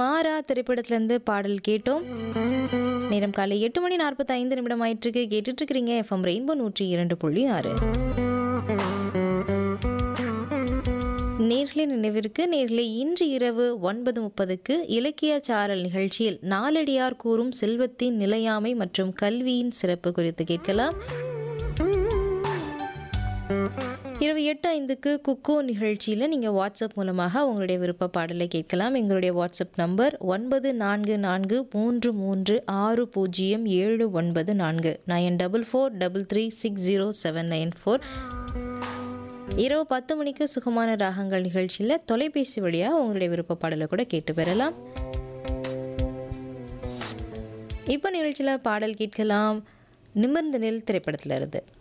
மாறா திரைப்படத்திலேருந்து பாடல் கேட்டோம். நேரம் காலை 8:45 ஆயிட்டிருக்கு. கேட்டுட்டு இருக்கிறீங்க எஃப்எம் ரெயின்போ 102.6. நேர்களே நினைவிற்கு நேர்களே இன்று இரவு 9:30க்கு இலக்கிய சாரல் நிகழ்ச்சியில் நாலடியார் கூறும் செல்வத்தின் நிலையாமை மற்றும் கல்வியின் சிறப்பு குறித்து கேட்கலாம். இரவு 8:05க்கு குக்கோ நிகழ்ச்சியில் நீங்கள் வாட்ஸ்அப் மூலமாக உங்களுடைய விருப்ப பாடலை கேட்கலாம். எங்களுடைய வாட்ஸ்அப் நம்பர் 9443600794 9443360794. இரவு 10 மணிக்கு சுகமான ராகங்கள் நிகழ்ச்சியில் தொலைபேசி வழியாக உங்களுடைய விருப்ப பாடலை கூட கேட்டு பெறலாம். இப்போ நிகழ்ச்சியில் பாடல் கேட்கலாம். நிமிர்ந்த நெல் திரைப்படத்தில் இருந்து.